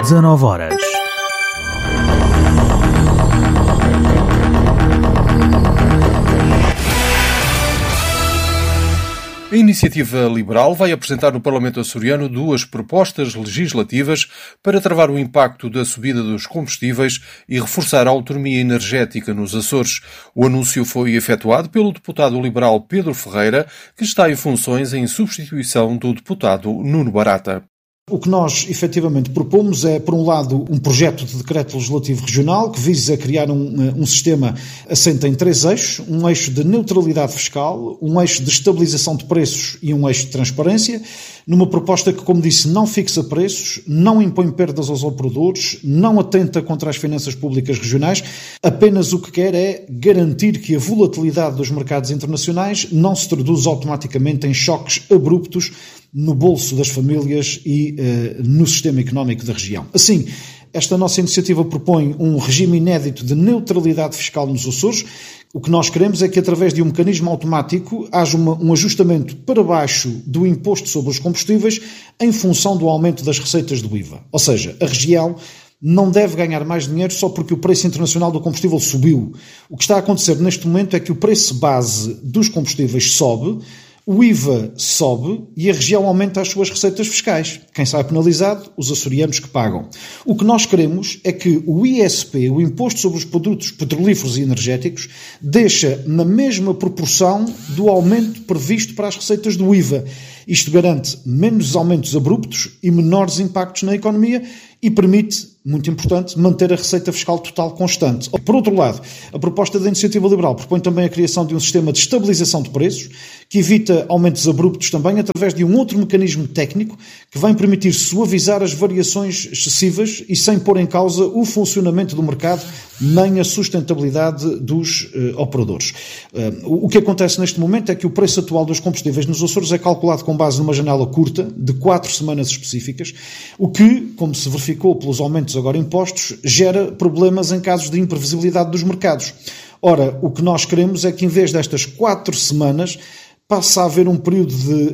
19 horas. A Iniciativa Liberal vai apresentar no Parlamento açoriano 2 propostas legislativas para travar o impacto da subida dos combustíveis e reforçar a autonomia energética nos Açores. O anúncio foi efetuado pelo deputado liberal Pedro Ferreira, que está em funções em substituição do deputado Nuno Barata. O que nós efetivamente propomos é, por um lado, um projeto de decreto legislativo regional que visa criar um sistema assente em 3 eixos, um eixo de neutralidade fiscal, um eixo de estabilização de preços e um eixo de transparência, numa proposta que, como disse, não fixa preços, não impõe perdas aos operadores, não atenta contra as finanças públicas regionais, apenas o que quer é garantir que a volatilidade dos mercados internacionais não se traduz automaticamente em choques abruptos no bolso das famílias e no sistema económico da região. Assim, esta nossa iniciativa propõe um regime inédito de neutralidade fiscal nos Açores. O que nós queremos é que, através de um mecanismo automático, haja um ajustamento para baixo do imposto sobre os combustíveis em função do aumento das receitas do IVA. Ou seja, a região não deve ganhar mais dinheiro só porque o preço internacional do combustível subiu. O que está a acontecer neste momento é que o preço base dos combustíveis sobe, o IVA sobe e a região aumenta as suas receitas fiscais. Quem sai penalizado? Os açorianos que pagam. O que nós queremos é que o ISP, o Imposto sobre os Produtos Petrolíferos e Energéticos, deixa na mesma proporção do aumento previsto para as receitas do IVA. Isto garante menos aumentos abruptos e menores impactos na economia e permite, muito importante, manter a receita fiscal total constante. Por outro lado, a proposta da Iniciativa Liberal propõe também a criação de um sistema de estabilização de preços que evita aumentos abruptos também através de um outro mecanismo técnico que vai permitir suavizar as variações excessivas e sem pôr em causa o funcionamento do mercado nem a sustentabilidade dos operadores. O que acontece neste momento é que o preço atual dos combustíveis nos Açores é calculado com base numa janela curta de 4 semanas específicas, o que, como se verificou pelos aumentos agora impostos, gera problemas em casos de imprevisibilidade dos mercados. Ora, o que nós queremos é que, em vez destas 4 semanas, passa a haver um período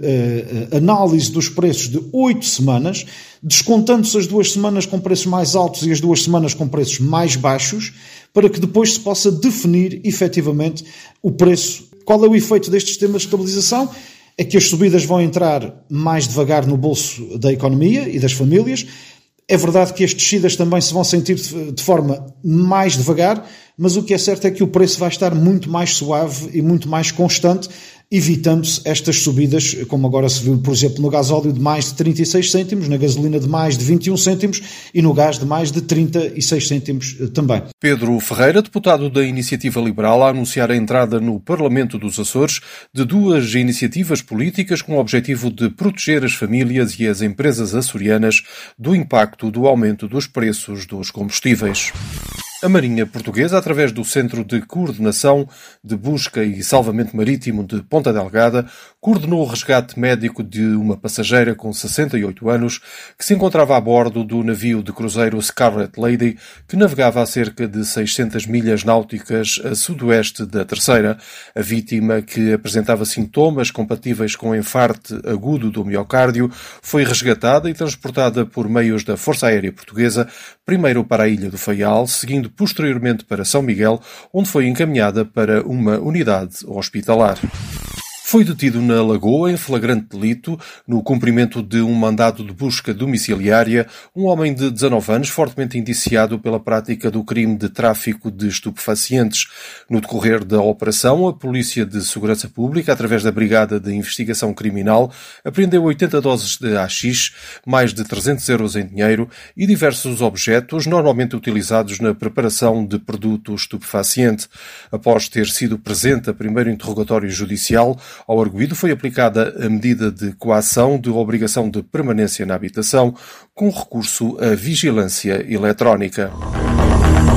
de análise dos preços de 8 semanas, descontando-se as 2 semanas com preços mais altos e as 2 semanas com preços mais baixos, para que depois se possa definir efetivamente o preço. Qual é o efeito deste sistema de estabilização? É que as subidas vão entrar mais devagar no bolso da economia e das famílias. É verdade que as descidas também se vão sentir de forma mais devagar, mas o que é certo é que o preço vai estar muito mais suave e muito mais constante, evitando-se estas subidas, como agora se viu, por exemplo, no gasóleo de mais de 36 cêntimos, na gasolina de mais de 21 cêntimos e no gás de mais de 36 cêntimos também. Pedro Ferreira, deputado da Iniciativa Liberal, a anunciar a entrada no Parlamento dos Açores de 2 iniciativas políticas com o objetivo de proteger as famílias e as empresas açorianas do impacto do aumento dos preços dos combustíveis. A Marinha Portuguesa, através do Centro de Coordenação de Busca e Salvamento Marítimo de Ponta Delgada, coordenou o resgate médico de uma passageira com 68 anos que se encontrava a bordo do navio de cruzeiro Scarlet Lady, que navegava a cerca de 600 milhas náuticas a sudoeste da Terceira. A vítima, que apresentava sintomas compatíveis com enfarte agudo do miocárdio, foi resgatada e transportada por meios da Força Aérea Portuguesa, primeiro para a Ilha do Faial, seguindo posteriormente para São Miguel, onde foi encaminhada para uma unidade hospitalar. Foi detido na Lagoa, em flagrante delito, no cumprimento de um mandado de busca domiciliária, um homem de 19 anos fortemente indiciado pela prática do crime de tráfico de estupefacientes. No decorrer da operação, a Polícia de Segurança Pública, através da Brigada de Investigação Criminal, apreendeu 80 doses de haxixe, mais de 300 euros em dinheiro e diversos objetos normalmente utilizados na preparação de produto estupefaciente. Após ter sido presente a primeiro interrogatório judicial, ao arguido foi aplicada a medida de coação de obrigação de permanência na habitação, com recurso à vigilância eletrónica.